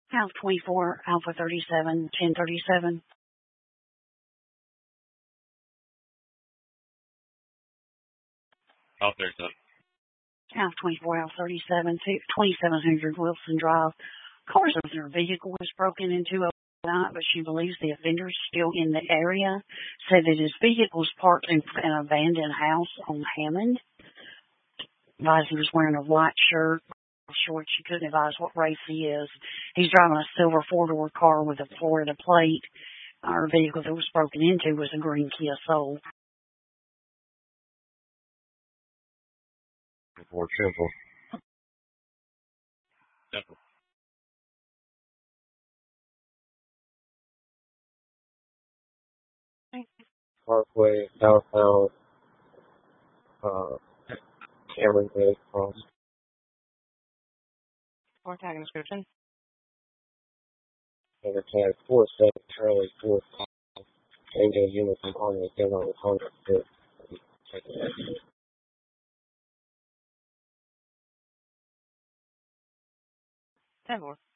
House 24, Alpha 37, 1037. Out there, son. House 24, Alpha 37, 2700 Wilson Drive. Cars of their vehicle was broken into overnight, but she believes the offender's still in the area. Said that his vehicle was parked in an abandoned house on Hammond. Advised he was wearing a white shirt, shorts. She couldn't advise what race he is. He's driving a silver four-door car with a Florida plate. Our vehicle that was broken into was a green Kia Soul. More simple. Simple. Parkway, southbound, Cameron Bay Cross. Or tag and description. Number tag 47 Charlie 45. Tango Uniform on the gun on the contact bit. Ten more.